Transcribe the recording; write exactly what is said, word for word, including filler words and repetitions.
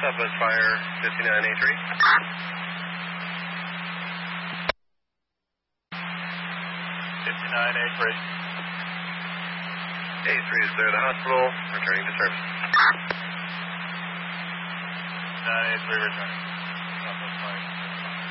Southwest Fire, fifty-nine A three. fifty-nine A three. A three is clear of the hospital, returning to service. fifty-nine A three returning.